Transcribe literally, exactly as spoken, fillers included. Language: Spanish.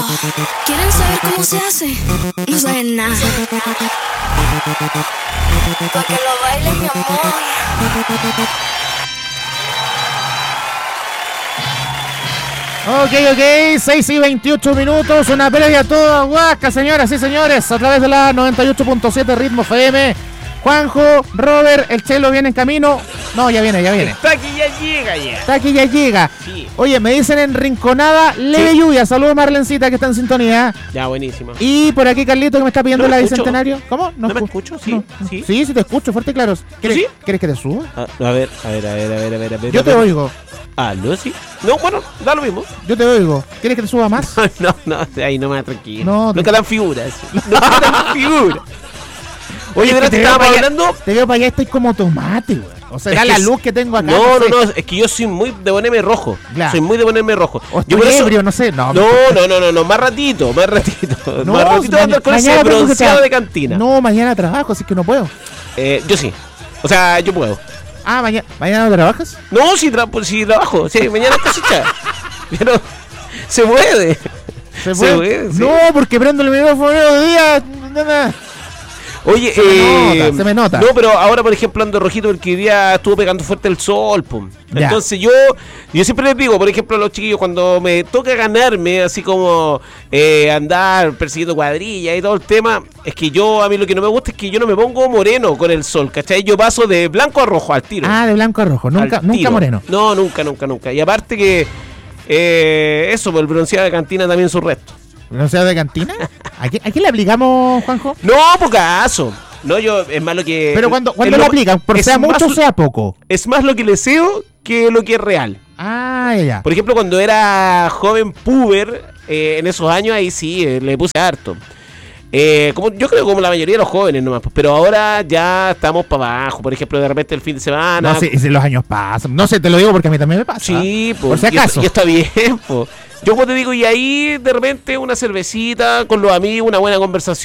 ¿Quieren saber cómo se hace? No saben nada. Pa' que lo bailes, mi amor. Ok, ok, seis y veintiocho minutos, una previa a todo Huasca, señoras y señores, a través de la noventa y ocho punto siete Ritmo F M. Juanjo, Robert, el Chelo viene en camino. No, ya viene, ya viene. Está aquí, ya llega ya. Está aquí, ya llega. Sí. Oye, me dicen en Rinconada, leve Sí. lluvia. Saludos Marlencita que está en sintonía. Ya, buenísimo. Y por aquí Carlito que me está pidiendo ¿No me la escucho? bicentenario. ¿Cómo? ¿No me escu- escucho? Sí, no. sí. Sí, sí te escucho, fuerte y claro. ¿Quieres, sí? ¿Quieres que te suba? Ah, a ver, a ver, a ver, a ver, a ver, a ver. Yo a te ver. oigo, Ah, ¿no? Sí. No, bueno, da lo mismo. yo te oigo. ¿Quieres que te suba más? No, no, ahí no me da tranquilo. No, Nunca dan figuras. Nunca dan figuras. Oye, Es que ¿verdad? te Te veo estábamos para allá- hablando. Te veo para allá, estoy como tomate, güey. O sea, Es da que la s- luz que tengo acá. No, no, sé. no, es que yo soy muy de ponerme rojo. Claro. Soy muy de ponerme rojo. O Yo estoy por eso. ebrio, no sé. No, No, no, no, no, no, más ratito, más ratito. No, más ratito maña- andar con ese mañana tengo que bronceado tra- de cantina. No, mañana trabajo, así que no puedo. Eh, yo sí. O sea, yo puedo. Ah, mañana, ¿mañana no trabajas? No, si, tra pues, si trabajo. Sí, mañana es cosecha. Pero se puede. ¿Se Se puede, sí. No, porque prendo el micrófono los días. nada. Oye, Se me eh, nota, se me nota. No, pero ahora, por ejemplo, ando rojito porque hoy día estuvo pegando fuerte el sol, pum. Ya. Entonces yo yo siempre les digo, por ejemplo, a los chiquillos, cuando me toca ganarme, así como eh, andar persiguiendo cuadrillas y todo el tema, es que yo, a mí lo que no me gusta es que yo no me pongo moreno con el sol, ¿cachai? Yo paso de blanco a rojo al tiro. Ah, de blanco a rojo. Nunca, Al nunca tiro. moreno. No, nunca, nunca, nunca. Y aparte que eh, eso, pues el bronceado de cantina también su resto. ¿No sea de cantina? ¿A quién, a quién le aplicamos, Juanjo? No, pocaso. No, yo, es más lo que... Pero cuando, es cuando lo- lo aplican, por es sea más mucho o lo- sea poco. Es más lo que le deseo que lo que es real. Ah, ya, ya. Por ejemplo, cuando era joven puber, eh, en esos años, ahí sí, eh, le puse harto. Eh, como, yo creo como la mayoría de los jóvenes nomás, pues, pero ahora ya estamos para abajo. Por ejemplo, de repente el fin de semana. No sé, si los años pasan. No sé, te lo digo porque a mí también me pasa. Sí, Por pues, si acaso. Y, y está bien, pues. Yo como te digo, y ahí de repente una cervecita con los amigos, una buena conversación.